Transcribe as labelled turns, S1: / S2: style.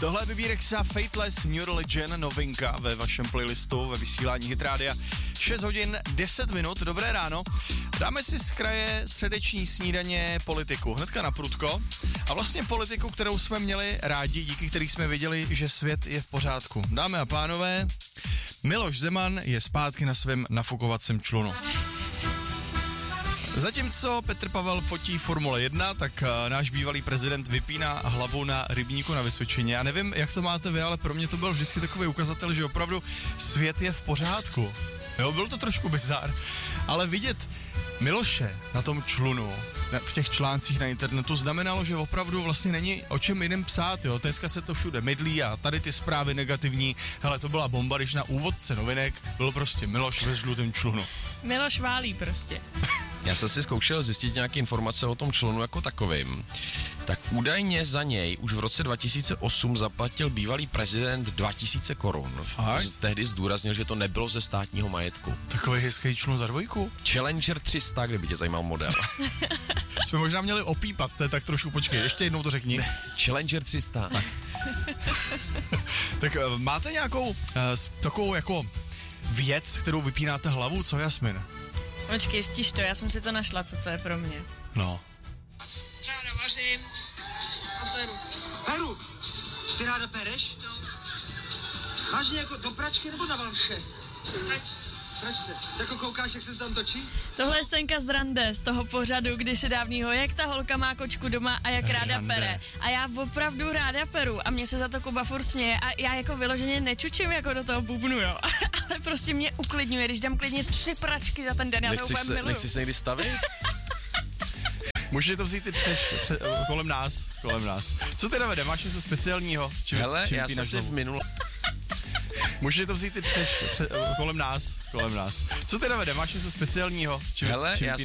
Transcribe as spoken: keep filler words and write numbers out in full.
S1: Tohle je vybírek za Fateless New Religion, novinka ve vašem playlistu, ve vysílání Hit Rádia. šest hodin deset minut, dobré ráno. Dáme si z kraje středeční snídaně politiku, hnedka na prudko. A vlastně politiku, kterou jsme měli rádi, díky který jsme viděli, že svět je v pořádku. Dámy a pánové, Miloš Zeman je zpátky na svém nafukovacím člunu. Zatímco Petr Pavel fotí Formule jedna, tak uh, náš bývalý prezident vypíná hlavu na rybníku na Vysočině. Já nevím, jak to máte vy, ale pro mě to byl vždycky takový ukazatel, že opravdu svět je v pořádku. Jo, byl to trošku bizár, ale vidět Miloše na tom člunu, v těch článcích na internetu, znamenalo, že opravdu vlastně není o čem jiném psát, jo. Dneska se to všude mydlí a tady ty zprávy negativní. Hele, to byla bomba, když na úvodce novinek byl prostě Miloš ve žlutém člunu.
S2: Miloš válí prostě.
S3: Já jsem si zkoušel zjistit nějaké informace o tom člunu jako takovým. Tak údajně za něj už v roce dva tisíce osm zaplatil bývalý prezident dva tisíce korun.
S1: Fakt?
S3: Tehdy zdůraznil, že to nebylo ze státního majetku.
S1: Takový hezký člun za dvojku?
S3: Challenger tři sta, kdyby tě zajímal model.
S1: Jsme možná měli opípat, to je tak trošku, počkej, ještě jednou to řekni.
S3: Challenger tři sta. Tak,
S1: tak uh, máte nějakou uh, takovou jako věc, kterou vypínáte hlavu, co Jasmin?
S2: Počkej, stíš to, já jsem si to našla, co to je pro mě.
S1: No.
S2: Ráda vařím a peru.
S4: Peru? Ty ráda pereš? No. Vážně jako do pračky nebo na valše?
S2: Prač.
S4: Pračce. Jako koukáš, jak se to tam točí?
S2: Tohle je Senka z Rande, z toho pořadu, kdysi dávnýho, jak ta holka má kočku doma a jak ráda
S1: Rande.
S2: pere. A já opravdu ráda peru a mě se za to Kuba furt směje a já jako vyloženě nečučím jako do toho bubnu, jo. Ale prostě mě uklidňuje, když dám klidně tři pračky za ten den, já to
S3: nechceš
S2: úplně
S3: se,
S2: miluju.
S3: nechceš se někdy stavit?
S1: Můžete to vzít i přeš, pře, kolem nás, kolem nás. Co teda vede, máš něco speciálního? Čím,
S3: Hele,
S1: čím
S3: já jsem
S1: vypínáš
S3: si
S1: hlavu?
S3: v minulé...
S1: Můžete to vzít i přeš, pře, kolem nás, kolem nás. Co teda vede, máš něco speciálního? Čím,
S3: Hele,
S1: čím
S3: já